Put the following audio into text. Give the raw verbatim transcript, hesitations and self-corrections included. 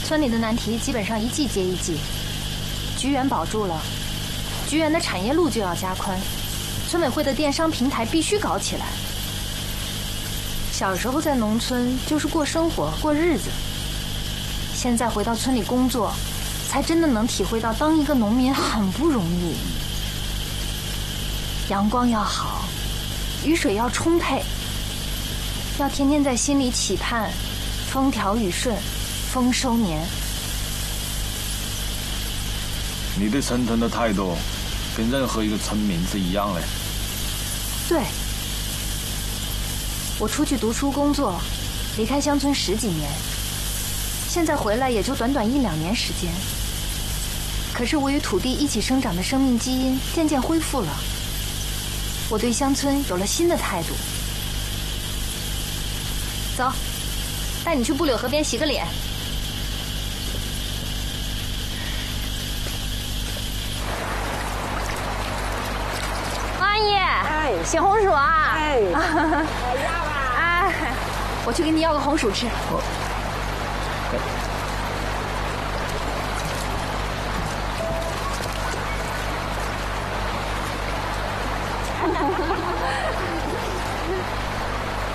村里的难题基本上一季接一季，菊园保住了，菊园的产业路就要加宽，村委会的电商平台必须搞起来。小时候在农村就是过生活过日子，现在回到村里工作，才真的能体会到当一个农民很不容易。阳光要好，雨水要充沛，要天天在心里期盼风调雨顺，丰收年。 你对城屯的态度跟任何一个村民是一样的。 对，我出去读书工作，离开乡村十几年，现在回来也就短短一两年时间，可是我与土地一起生长的生命基因渐渐恢复了，我对乡村有了新的态度。走，带你去布柳河边洗个脸。阿姨，哎，洗红薯啊！哎，要吧？哎，我去给你要个红薯吃。我